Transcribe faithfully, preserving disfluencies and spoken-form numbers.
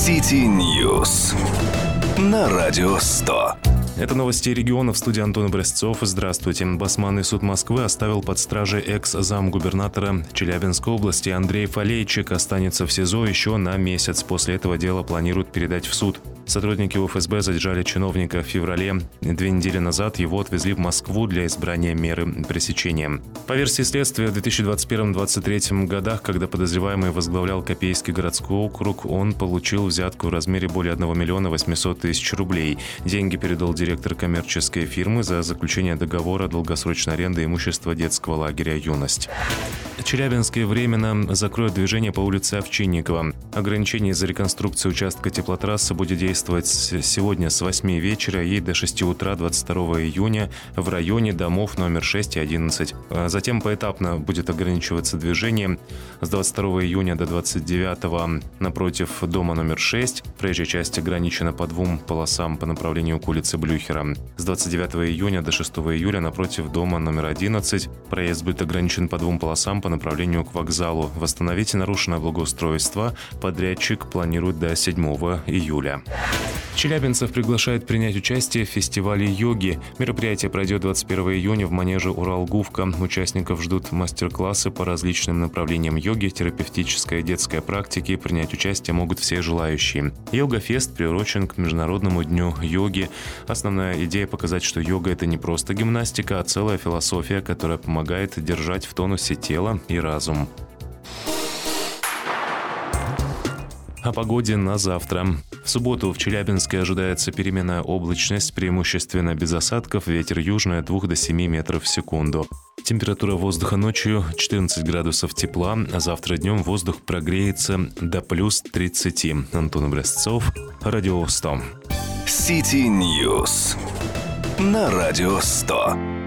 City News на Радио сто. Это новости региона. В студии Антон Образцов. Здравствуйте. Басманный суд Москвы оставил под стражей экс-замгубернатора Челябинской области. Андрей Фалейчик останется в СИЗО еще на месяц. После этого дело планируют передать в суд. Сотрудники УФСБ задержали чиновника в феврале. Две недели назад его отвезли в Москву для избрания меры пресечения. По версии следствия, в две тысячи двадцать первом — две тысячи двадцать третьем годах, когда подозреваемый возглавлял Копейский городской округ, он получил взятку в размере более одного миллиона восьмисот тысяч рублей. Деньги передал директор коммерческой фирмы за заключение договора долгосрочной аренды имущества детского лагеря «Юность». Челябинске временно закроют движение по улице Овчинникова. Ограничение из-за реконструкции участка теплотрассы будет действовать сегодня с восьми вечера и до шести утра двадцать второго июня в районе домов номер шесть и одиннадцать. Затем поэтапно будет ограничиваться движение с двадцать второго июня до двадцать девятого напротив дома номер шесть. Проезжая часть ограничена по двум полосам по направлению к улице Блюхера. С двадцать девятого июня до шестого июля напротив дома номер одиннадцать. Проезд будет ограничен по двум полосам по направлению к вокзалу. Восстановить нарушенное благоустройство подрядчик планирует до седьмого июля. Челябинцев приглашают принять участие в фестивале йоги. Мероприятие пройдет двадцать первого июня в манеже «Уралгувка». Участников ждут мастер-классы по различным направлениям йоги, терапевтической и детской практики. Принять участие могут все желающие. Йога-фест приурочен к Международному дню йоги. Основная идея — показать, что йога — это не просто гимнастика, а целая философия, которая помогает держать в тонусе тело и разум. О погоде на завтра. В субботу в Челябинске ожидается переменная облачность, преимущественно без осадков, ветер южный от двух до семи метров в секунду. Температура воздуха ночью четырнадцать градусов тепла, а завтра днем воздух прогреется до плюс тридцати. Антон Образцов, Радио сто. City News на Радио сто.